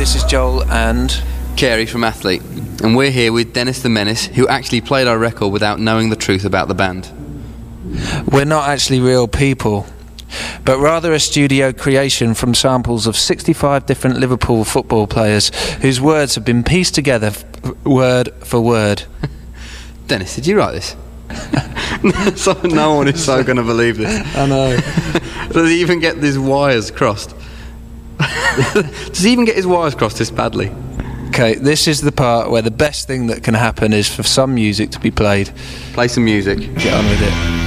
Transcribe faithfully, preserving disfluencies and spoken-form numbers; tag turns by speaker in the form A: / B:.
A: this is Joel and
B: Carey from Athlete, and we're here with Dennis the Menace, who actually played our record without knowing the truth about the band.
A: we're not actually real people, but rather a studio creation from samples of sixty-five different Liverpool football players whose words have been pieced together f- word for word.
B: Dennis, did you write this? So, no one is so going to believe this.
A: I know.
B: Does he even get his wires crossed? Does he even get his wires crossed this badly?
A: Okay, this is the part where the best thing that can happen is for some music to be played.
B: Play some music.
A: Get on with it.